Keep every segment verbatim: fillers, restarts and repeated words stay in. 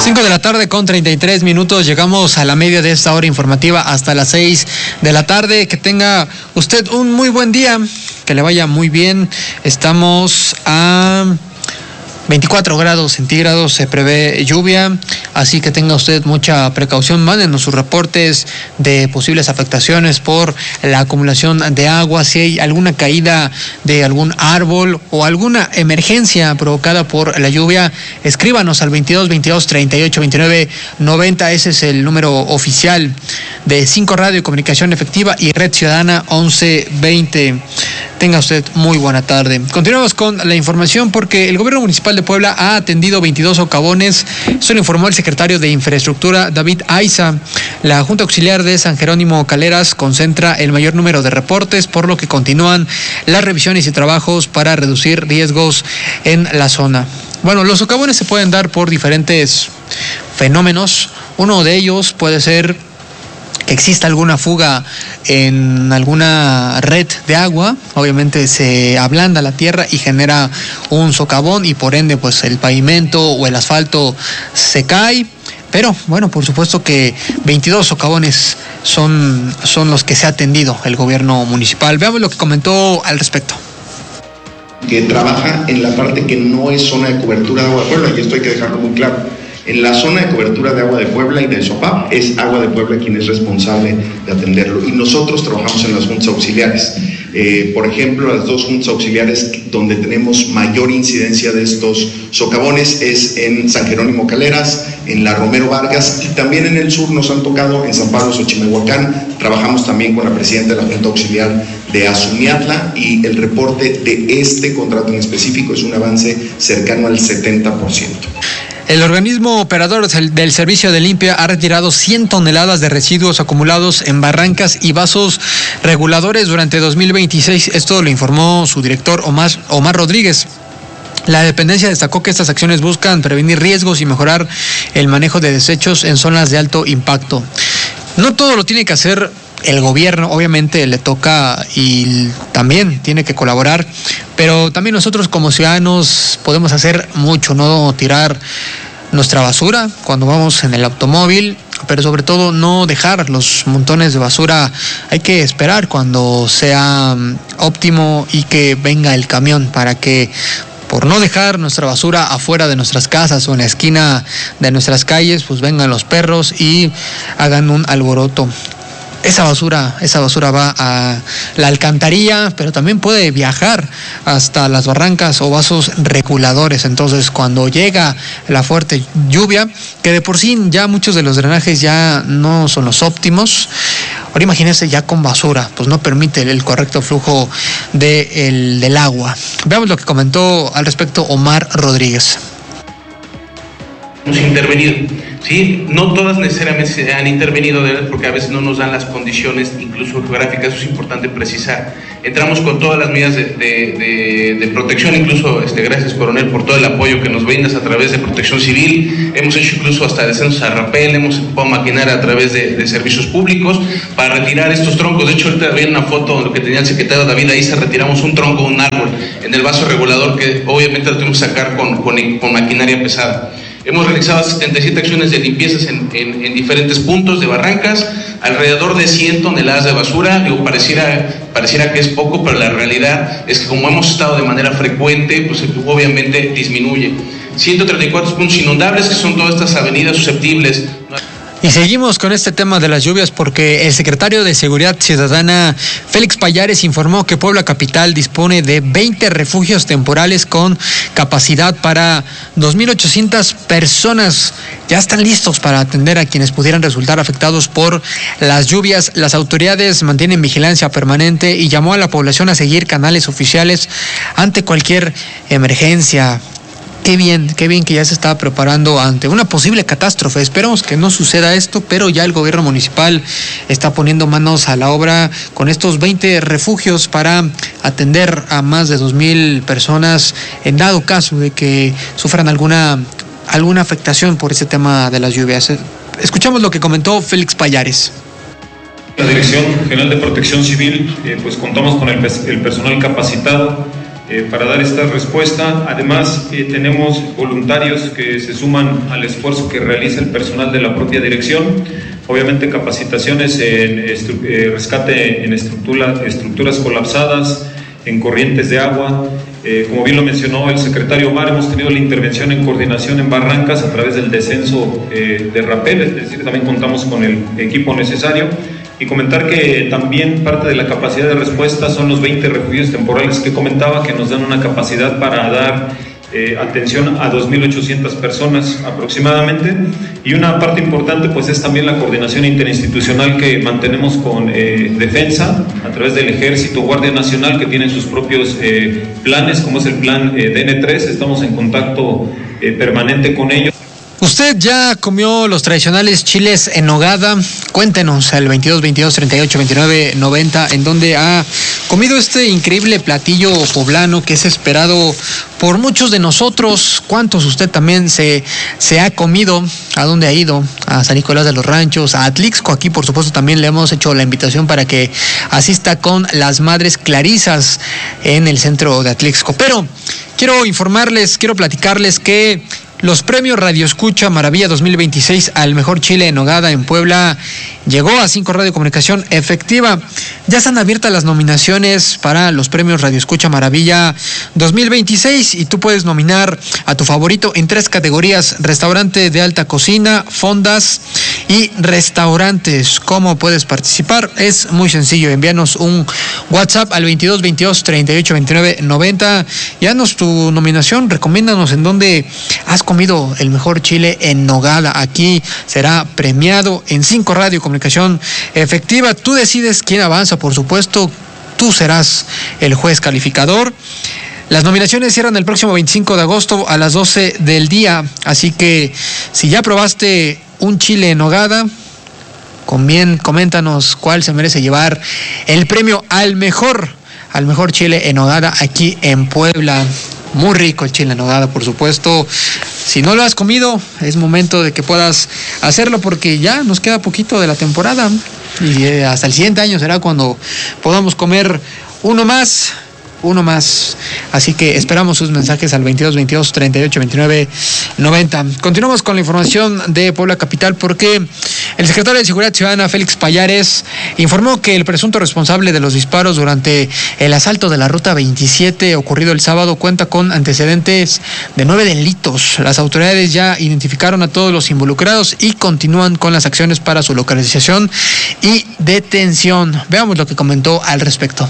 cinco de la tarde con treinta y tres minutos, llegamos a la media de esta hora informativa hasta las seis de la tarde. Que tenga usted un muy buen día, que le vaya muy bien. Estamos a veinticuatro grados centígrados, se prevé lluvia, así que tenga usted mucha precaución. Mándenos sus reportes de posibles afectaciones por la acumulación de agua, si hay alguna caída de algún árbol o alguna emergencia provocada por la lluvia, escríbanos al veintidós veintidós treinta y ocho veintinueve noventa. Ese es el número oficial de cinco Radio y Comunicación Efectiva y Red Ciudadana once veinte. Tenga usted muy buena tarde. Continuamos con la información porque el gobierno municipal de Puebla ha atendido veintidós socavones. Eso lo informó el secretario de Infraestructura, David Aiza. La Junta Auxiliar de San Jerónimo Caleras concentra el mayor número de reportes, por lo que continúan las revisiones y trabajos para reducir riesgos en la zona. Bueno, los socavones se pueden dar por diferentes fenómenos. Uno de ellos puede ser que exista alguna fuga en alguna red de agua. Obviamente se ablanda la tierra y genera un socavón y por ende pues el pavimento o el asfalto se cae. Pero bueno, por supuesto que veintidós socavones son, son los que se ha atendido el gobierno municipal. Veamos lo que comentó al respecto. Que trabaja en la parte que no es zona de cobertura de agua de Puebla, y esto hay que dejarlo muy claro. En la zona de cobertura de agua de Puebla y del SOPAP es Agua de Puebla quien es responsable de atenderlo, y nosotros trabajamos en las juntas auxiliares. Eh, por ejemplo, las dos juntas auxiliares donde tenemos mayor incidencia de estos socavones es en San Jerónimo Caleras, en la Romero Vargas, y también en el sur nos han tocado en San Pablo Xochimehuacán. Trabajamos también con la presidenta de la Junta Auxiliar de Azumiatla, y el reporte de este contrato en específico es un avance cercano al setenta por ciento. El organismo operador del Servicio de Limpia ha retirado cien toneladas de residuos acumulados en barrancas y vasos reguladores durante dos mil veintiséis. Esto lo informó su director Omar, Omar Rodríguez. La dependencia destacó que estas acciones buscan prevenir riesgos y mejorar el manejo de desechos en zonas de alto impacto. No todo lo tiene que hacer el gobierno, obviamente le toca y también tiene que colaborar, pero también nosotros como ciudadanos podemos hacer mucho, no tirar nuestra basura cuando vamos en el automóvil, pero sobre todo no dejar los montones de basura. Hay que esperar cuando sea óptimo y que venga el camión para que, por no dejar nuestra basura afuera de nuestras casas o en la esquina de nuestras calles, pues vengan los perros y hagan un alboroto. Esa basura, esa basura va a la alcantarilla, pero también puede viajar hasta las barrancas o vasos reguladores. Entonces, cuando llega la fuerte lluvia, que de por sí ya muchos de los drenajes ya no son los óptimos, ahora imagínense ya con basura, pues no permite el correcto flujo de el, del agua. Veamos lo que comentó al respecto Omar Rodríguez. Hemos intervenido, ¿sí? No todas necesariamente se han intervenido porque a veces no nos dan las condiciones, incluso geográficas, eso es importante precisar. Entramos con todas las medidas de, de, de, de protección, incluso este, gracias coronel por todo el apoyo que nos brindas a través de Protección Civil. Hemos hecho incluso hasta descensos a rapel, hemos ocupado maquinaria a través de, de servicios públicos para retirar estos troncos. De hecho, ahorita había una foto lo que tenía el secretario David Aiza, retiramos un tronco, un árbol en el vaso regulador que obviamente lo tuvimos que sacar con, con, con maquinaria pesada. Hemos realizado setenta y siete acciones de limpiezas en, en, en diferentes puntos de barrancas, alrededor de cien toneladas de basura. Digo, pareciera, pareciera que es poco, pero la realidad es que como hemos estado de manera frecuente, pues obviamente disminuye. ciento treinta y cuatro puntos inundables, que son todas estas avenidas susceptibles. Y seguimos con este tema de las lluvias porque el secretario de Seguridad Ciudadana, Félix Payares, informó que Puebla Capital dispone de veinte refugios temporales con capacidad para dos mil ochocientas personas. Ya están listos para atender a quienes pudieran resultar afectados por las lluvias. Las autoridades mantienen vigilancia permanente y llamó a la población a seguir canales oficiales ante cualquier emergencia. Qué bien, qué bien que ya se está preparando ante una posible catástrofe. Esperemos que no suceda esto, pero ya el gobierno municipal está poniendo manos a la obra con estos veinte refugios para atender a más de dos mil personas en dado caso de que sufran alguna, alguna afectación por ese tema de las lluvias. Escuchamos lo que comentó Félix Payares. La Dirección General de Protección Civil, eh, pues contamos con el, el personal capacitado eh, para dar esta respuesta. Además, eh, tenemos voluntarios que se suman al esfuerzo que realiza el personal de la propia dirección. Obviamente capacitaciones en estru- eh, rescate en estructura, estructuras colapsadas, en corrientes de agua. Eh, como bien lo mencionó el secretario Omar, hemos tenido la intervención en coordinación en barrancas a través del descenso eh, de rapel, es decir, también contamos con el equipo necesario. Y comentar que también parte de la capacidad de respuesta son los veinte refugios temporales que comentaba, que nos dan una capacidad para dar eh, atención a dos mil ochocientas personas aproximadamente. Y una parte importante pues es también la coordinación interinstitucional que mantenemos con eh, Defensa, a través del Ejército, Guardia Nacional, que tienen sus propios eh, planes, como es el plan eh, D N tres, estamos en contacto eh, permanente con ellos. ¿Usted ya comió los tradicionales chiles en nogada? Cuéntenos al veintidós veintidós treinta y ocho veintinueve noventa en donde ha comido este increíble platillo poblano que es esperado por muchos de nosotros. ¿Cuántos usted también se, se ha comido? ¿A dónde ha ido? A San Nicolás de los Ranchos, a Atlixco. Aquí por supuesto también le hemos hecho la invitación para que asista con las Madres Clarisas en el centro de Atlixco. Pero quiero informarles, quiero platicarles que los premios Radio Escucha Maravilla dos mil veintiséis al mejor chile en nogada en Puebla llegó a cinco Radio Comunicación Efectiva. Ya están abiertas las nominaciones para los premios Radio Escucha Maravilla dos mil veintiséis y tú puedes nominar a tu favorito en tres categorías: restaurante de alta cocina, fondas y restaurantes. ¿Cómo puedes participar? Es muy sencillo, envíanos un WhatsApp al veintidós veintidós treinta y ocho veintinueve noventa y haznos tu nominación, recomiéndanos en dónde has comido el mejor chile en nogada. Aquí será premiado en cinco Radio Comunicación Efectiva. Tú decides quién avanza, por supuesto, tú serás el juez calificador. Las nominaciones cierran el próximo veinticinco de agosto a las doce del día, así que si ya probaste un chile en nogada, bien, coméntanos cuál se merece llevar el premio al mejor, al mejor chile en nogada aquí en Puebla. Muy rico el chile en nogada, por supuesto. Si no lo has comido, es momento de que puedas hacerlo porque ya nos queda poquito de la temporada y hasta el siguiente año será cuando podamos comer uno más, uno más. Así que esperamos sus mensajes al veintidós veintidós treinta y ocho veintinueve noventa. Continuamos con la información de Puebla Capital porque el secretario de Seguridad Ciudadana, Félix Payares, informó que el presunto responsable de los disparos durante el asalto de la Ruta veintisiete ocurrido el sábado cuenta con antecedentes de nueve delitos. Las autoridades ya identificaron a todos los involucrados y continúan con las acciones para su localización y detención. Veamos lo que comentó al respecto.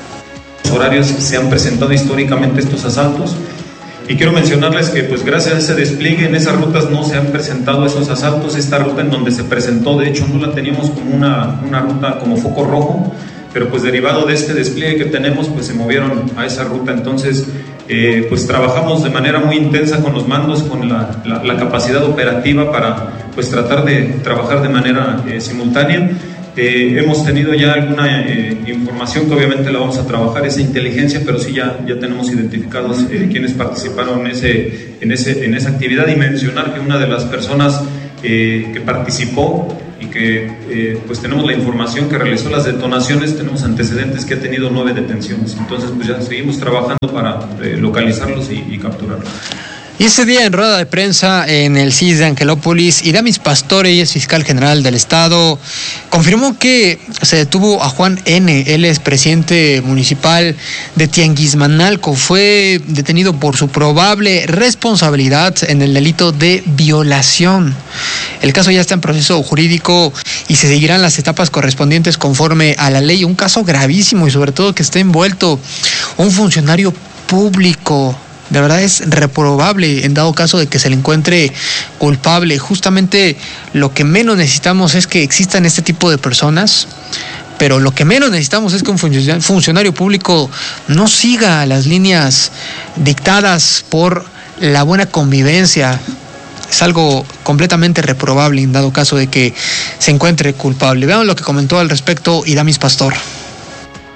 Horarios se han presentado históricamente estos asaltos y quiero mencionarles que pues gracias a ese despliegue en esas rutas no se han presentado esos asaltos. Esta ruta en donde se presentó, de hecho no la teníamos como una, una ruta como foco rojo, pero pues derivado de este despliegue que tenemos pues se movieron a esa ruta. Entonces eh, pues trabajamos de manera muy intensa con los mandos, con la, la, la capacidad operativa para pues tratar de trabajar de manera eh, simultánea. Eh, hemos tenido ya alguna eh, información que obviamente la vamos a trabajar, esa inteligencia, pero sí ya, ya tenemos identificados eh, quienes participaron en, ese, en, ese, en esa actividad, y mencionar que una de las personas eh, que participó y que eh, pues tenemos la información que realizó las detonaciones, tenemos antecedentes que ha tenido nueve detenciones. Entonces pues ya seguimos trabajando para eh, localizarlos y, y capturarlos. Y ese día en rueda de prensa en el C I S de Angelópolis, Idamis Pastorey, fiscal general del estado, confirmó que se detuvo a Juan N., él es presidente municipal de Tianguismanalco, fue detenido por su probable responsabilidad en el delito de violación. El caso ya está en proceso jurídico y se seguirán las etapas correspondientes conforme a la ley. Un caso gravísimo y sobre todo que esté envuelto un funcionario público. De verdad es reprobable en dado caso de que se le encuentre culpable. Justamente lo que menos necesitamos es que existan este tipo de personas, pero lo que menos necesitamos es que un funcionario público no siga las líneas dictadas por la buena convivencia. Es algo completamente reprobable en dado caso de que se encuentre culpable. Veamos lo que comentó al respecto Idamis Pastor.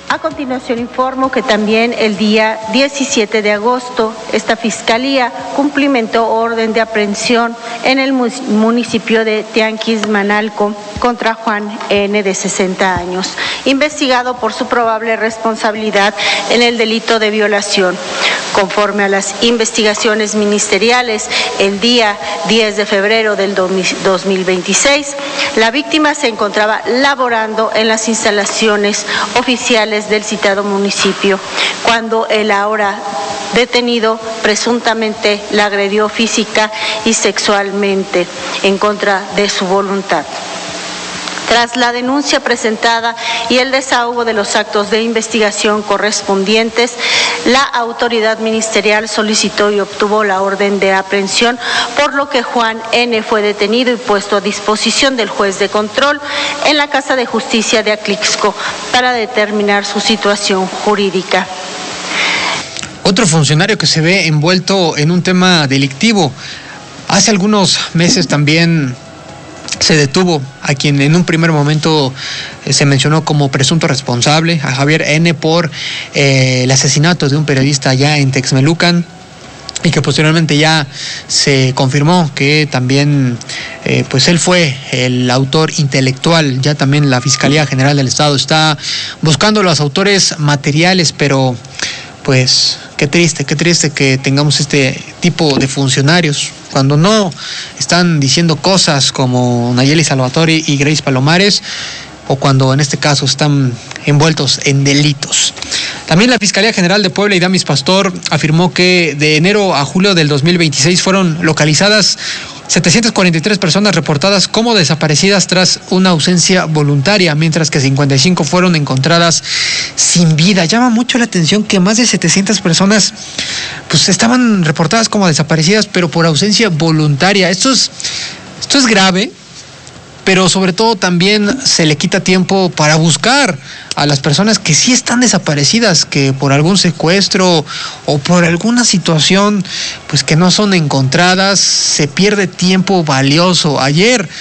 A continuación informo que también el día diecisiete de agosto esta Fiscalía cumplimentó orden de aprehensión en el municipio de Tianquismanalco contra Juan N. de sesenta años, investigado por su probable responsabilidad en el delito de violación. Conforme a las investigaciones ministeriales, el día diez de febrero del dos mil veintiséis, la víctima se encontraba laborando en las instalaciones oficiales del citado municipio, cuando el ahora detenido presuntamente la agredió física y sexualmente en contra de su voluntad. Tras la denuncia presentada y el desahogo de los actos de investigación correspondientes, la autoridad ministerial solicitó y obtuvo la orden de aprehensión, por lo que Juan N. fue detenido y puesto a disposición del juez de control en la Casa de Justicia de Atlixco para determinar su situación jurídica. Otro funcionario que se ve envuelto en un tema delictivo. Hace algunos meses también se detuvo a quien en un primer momento eh, se mencionó como presunto responsable, a Javier N., por eh, el asesinato de un periodista allá en Texmelucan, y que posteriormente ya se confirmó que también eh, pues él fue el autor intelectual. Ya también la Fiscalía General del Estado está buscando los autores materiales, pero pues qué triste, qué triste que tengamos este tipo de funcionarios cuando no están diciendo cosas como Nayeli Salvatore y Grace Palomares, o cuando en este caso están envueltos en delitos. También la Fiscalía General de Puebla, Idamis Pastor, afirmó que de enero a julio del dos mil veintiséis fueron localizadas setecientas cuarenta y tres personas reportadas como desaparecidas tras una ausencia voluntaria, mientras que cincuenta y cinco fueron encontradas sin vida. Llama mucho la atención que más de setecientas personas pues estaban reportadas como desaparecidas, pero por ausencia voluntaria. Esto es, esto es grave, pero sobre todo también se le quita tiempo para buscar a las personas que sí están desaparecidas, que por algún secuestro o por alguna situación pues que no son encontradas, se pierde tiempo valioso. Ayer,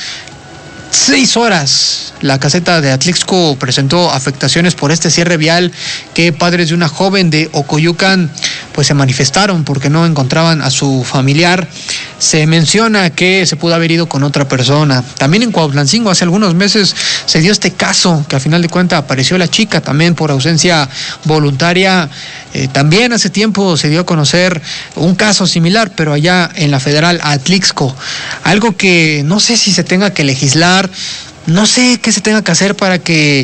seis horas, la caseta de Atlixco presentó afectaciones por este cierre vial que padres de una joven de Ocoyucan pues se manifestaron porque no encontraban a su familiar. Se menciona que se pudo haber ido con otra persona. También en Cuautlancingo hace algunos meses se dio este caso, que a final de cuentas apareció la chica también por ausencia voluntaria. Eh, también hace tiempo se dio a conocer un caso similar, pero allá en la Federal Atlixco. Algo que no sé si se tenga que legislar, no sé qué se tenga que hacer para que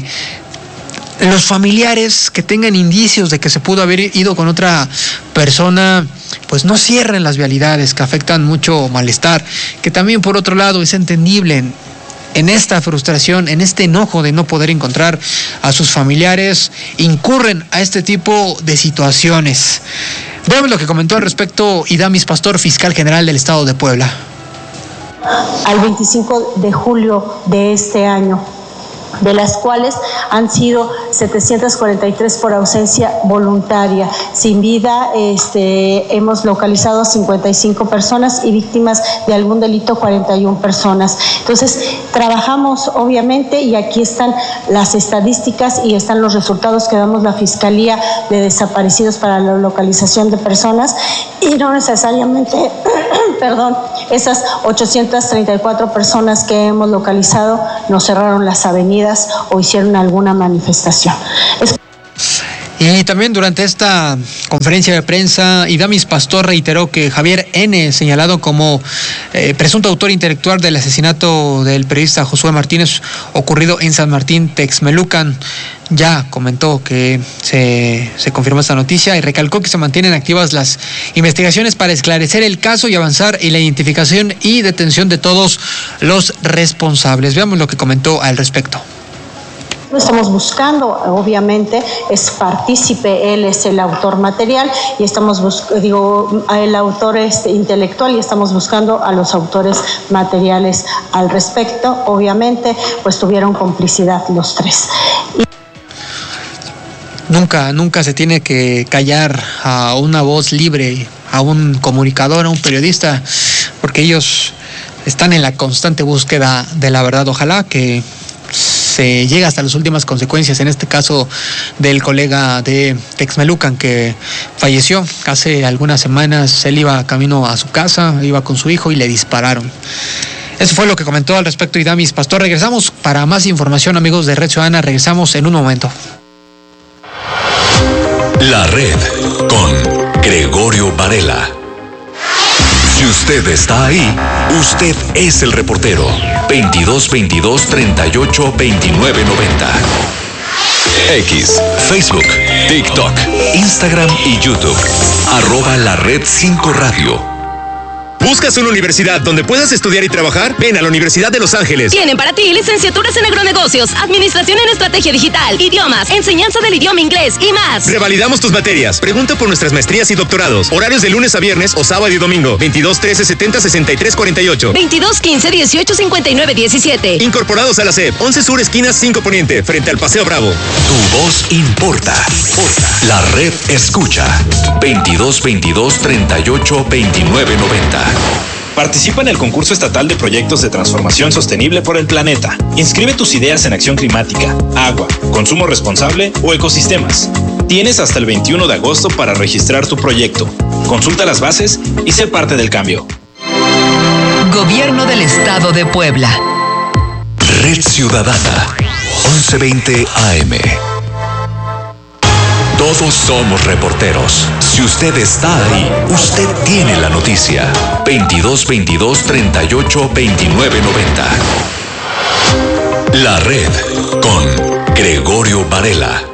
los familiares que tengan indicios de que se pudo haber ido con otra persona pues no cierren las vialidades, que afectan mucho malestar, que también por otro lado es entendible en, en esta frustración, en este enojo de no poder encontrar a sus familiares, incurren a este tipo de situaciones. Veamos lo que comentó al respecto Idamis Pastor, fiscal general del Estado de Puebla. Al veinticinco de julio de este año, de las cuales han sido setecientas cuarenta y tres por ausencia voluntaria. Sin vida este, hemos localizado a cincuenta y cinco personas y víctimas de algún delito cuarenta y una personas. Entonces, trabajamos obviamente, y aquí están las estadísticas y están los resultados que damos la Fiscalía de Desaparecidos para la localización de personas, y no necesariamente, perdón, esas ochocientas treinta y cuatro personas que hemos localizado nos cerraron las avenidas o hicieron alguna manifestación. Es... Y también durante esta conferencia de prensa, Idamis Pastor reiteró que Javier N., señalado como eh, presunto autor intelectual del asesinato del periodista Josué Martínez ocurrido en San Martín, Texmelucan, ya comentó que se, se confirmó esta noticia y recalcó que se mantienen activas las investigaciones para esclarecer el caso y avanzar en la identificación y detención de todos los responsables. Veamos lo que comentó al respecto. Estamos buscando, obviamente, es partícipe, él es el autor material y estamos buscando, digo, el autor este, intelectual, y estamos buscando a los autores materiales al respecto. Obviamente, pues tuvieron complicidad los tres. Y... Nunca, nunca se tiene que callar a una voz libre, a un comunicador, a un periodista, porque ellos están en la constante búsqueda de la verdad. Ojalá que se llega hasta las últimas consecuencias, en este caso del colega de Texmelucan que falleció hace algunas semanas. Él iba camino a su casa, iba con su hijo y le dispararon. Eso fue lo que comentó al respecto Idamis Pastor. Regresamos para más información, amigos de Red Ciudadana, regresamos en un momento. La Red con Gregorio Varela. Si usted está ahí, usted es el reportero. veintidós veintidós treinta y ocho veintinueve noventa. X, Facebook, TikTok, Instagram y YouTube. Arroba La Red cinco Radio. ¿Buscas una universidad donde puedas estudiar y trabajar? Ven a la Universidad de Los Ángeles. Tienen para ti licenciaturas en agronegocios, administración en estrategia digital, idiomas, enseñanza del idioma inglés y más. Revalidamos tus materias. Pregunta por nuestras maestrías y doctorados. Horarios de lunes a viernes o sábado y domingo. veintidós trece setenta sesenta y tres cuarenta y ocho. veintidós quince dieciocho cincuenta y nueve diecisiete. Incorporados a la S E P. once Sur, esquina cinco Poniente, frente al Paseo Bravo. Tu voz importa. La Red escucha. veintidós veintidós treinta y ocho veintinueve noventa. Participa en el concurso estatal de proyectos de transformación sostenible por el planeta. Inscribe tus ideas en acción climática, agua, consumo responsable o ecosistemas. Tienes hasta el veintiuno de agosto para registrar tu proyecto. Consulta las bases y sé parte del cambio. Gobierno del Estado de Puebla. Red Ciudadana, once veinte A M. Todos somos reporteros. Si usted está ahí, usted tiene la noticia. veintidós veintidós treinta y ocho veintinueve noventa. La Red con Gregorio Varela.